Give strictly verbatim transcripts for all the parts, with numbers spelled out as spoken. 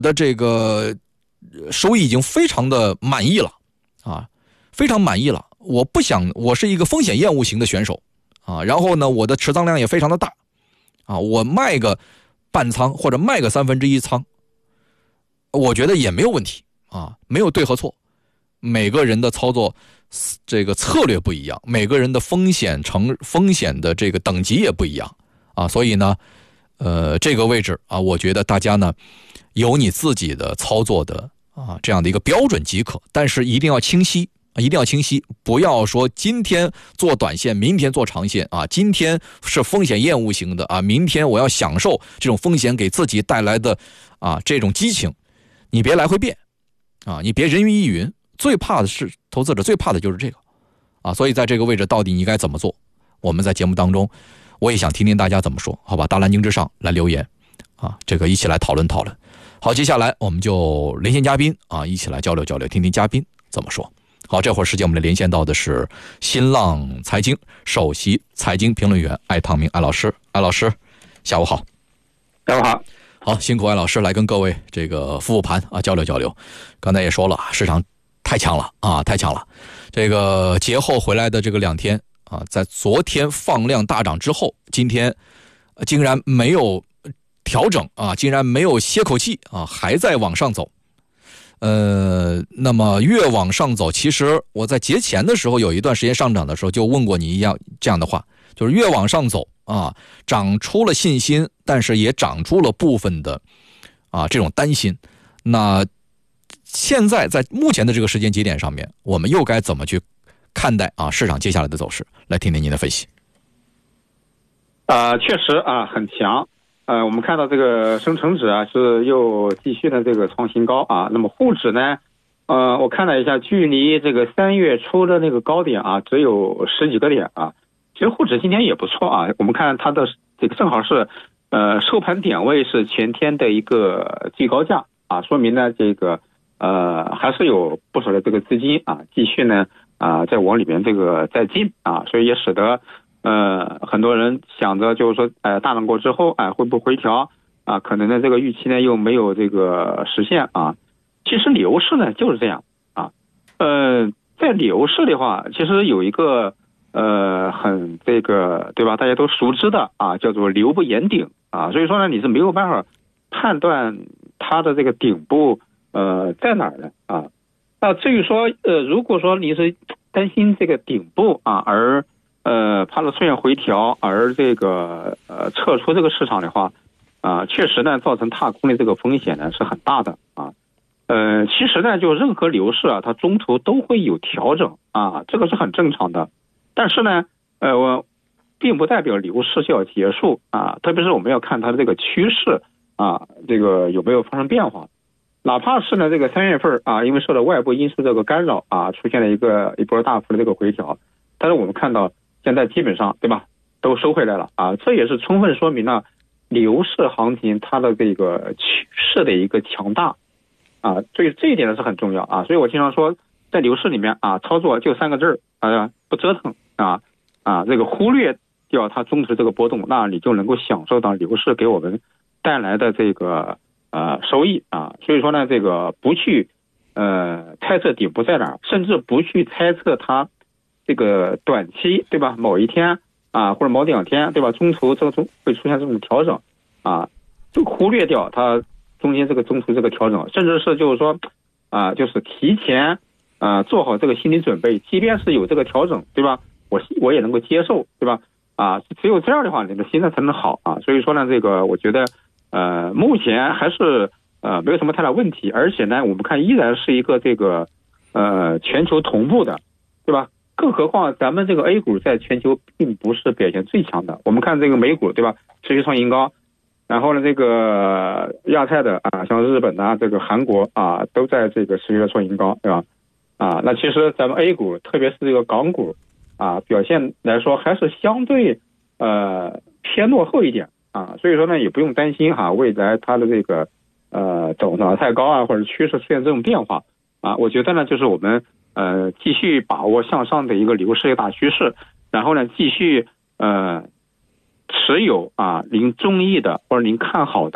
的这个收益已经非常的满意了啊，非常满意了。我不想，我是一个风险厌恶型的选手啊，然后呢，我的持仓量也非常的大啊，我卖个半仓或者卖个三分之一仓，我觉得也没有问题啊，没有对和错。每个人的操作这个策略不一样，每个人的风险成风险的这个等级也不一样啊，所以呢，呃，这个位置啊，我觉得大家呢有你自己的操作的啊这样的一个标准即可，但是一定要清晰。一定要清晰，不要说今天做短线，明天做长线啊！今天是风险厌恶型的啊，明天我要享受这种风险给自己带来的啊这种激情，你别来回变啊，你别人云亦云。最怕的是投资者最怕的就是这个啊，所以在这个位置到底你该怎么做？我们在节目当中，我也想听听大家怎么说，好吧？大蓝鲸之上来留言啊，这个一起来讨论讨论。好，接下来我们就连线嘉宾啊，一起来交流交流，听听嘉宾怎么说。好，这会儿时间我们来连线到的是新浪财经首席财经评论员艾唐明艾老师。艾老师下午好。 下午好。 好，辛苦艾老师来跟各位这个复复盘啊，交流交流。刚才也说了，市场太强了啊，太强了。这个节后回来的这个两天啊，在昨天放量大涨之后，今天竟然没有调整啊，竟然没有歇口气啊，还在往上走。呃，那么越往上走，其实我在节前的时候有一段时间上涨的时候就问过你一样这样的话，就是越往上走啊，长出了信心，但是也长出了部分的啊这种担心。那现在在目前的这个时间节点上面，我们又该怎么去看待啊市场接下来的走势？来听听您的分析。 啊、呃，确实啊很强。呃，我们看到这个深成指啊是又继续的这个创新高啊。那么沪指呢，呃，我看了一下，距离这个三月初的那个高点啊，只有十几个点啊。其实沪指今天也不错啊。我们看它的这个正好是，呃，收盘点位是前天的一个最高价啊，说明呢这个呃还是有不少的这个资金啊继续呢啊在往里面这个再进啊，所以也使得。呃，很多人想着就是说，呃，大涨过之后，哎、呃，会不会回调啊？可能呢，这个预期呢又没有这个实现啊。其实牛市呢就是这样啊。呃，在牛市的话，其实有一个呃很这个对吧？大家都熟知的啊，叫做牛不言顶啊。所以说呢，你是没有办法判断它的这个顶部呃在哪儿的啊。那至于说呃，如果说你是担心这个顶部啊，而呃，怕了出现回调，而这个呃撤出这个市场的话，啊、呃，确实呢造成踏空的这个风险呢是很大的啊。呃，其实呢，就任何牛市啊，它中途都会有调整啊，这个是很正常的。但是呢，呃，我并不代表牛市就要结束啊，特别是我们要看它的这个趋势啊，这个有没有发生变化。哪怕是呢这个三月份啊，因为受到外部因素这个干扰啊，出现了一个一波大幅的这个回调，但是我们看到。现在基本上对吧，都收回来了啊，这也是充分说明了牛市行情它的这个趋势的一个强大啊，所以这一点呢是很重要啊。所以我经常说，在牛市里面啊，操作就三个字啊，不折腾啊啊，这个忽略掉它中途这个波动，那你就能够享受到牛市给我们带来的这个呃收益啊。所以说呢，这个不去呃猜测顶部在哪儿，甚至不去猜测它。这个短期对吧？某一天啊，或者某两天对吧？中途这个中会出现这种调整啊，就忽略掉它中间这个中途这个调整，甚至是就是说啊，就是提前啊做好这个心理准备，即便是有这个调整对吧？我我也能够接受对吧？啊，只有这样的话，你的心态才能好啊。所以说呢，这个我觉得呃，目前还是呃没有什么太大问题，而且呢，我们看依然是一个这个呃全球同步的，对吧？更何况咱们这个 A 股在全球并不是表现最强的，我们看这个美股对吧，持续创新高，然后呢这个亚太的啊，像日本啊，这个韩国啊，都在这个持续的创新高，对吧？啊，那其实咱们 A 股，特别是这个港股啊，表现来说还是相对呃偏落后一点啊，所以说呢也不用担心哈、啊，未来它的这个呃走涨太高啊，或者趋势出现这种变化啊，我觉得呢就是我们。呃，继续把握向上的一个牛市的大趋势，然后呢，继续呃持有啊您中意的或者您看好的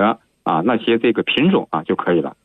啊那些这个品种啊就可以了。